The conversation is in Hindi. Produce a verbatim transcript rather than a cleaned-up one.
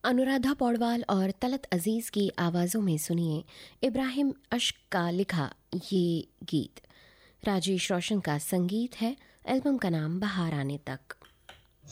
अनुराधा पौडवाल और तलत अजीज़ की आवाज़ों में सुनिए इब्राहिम अश्क का लिखा ये गीत। राजेश रोशन का संगीत है। एल्बम का नाम बाहर आने तक।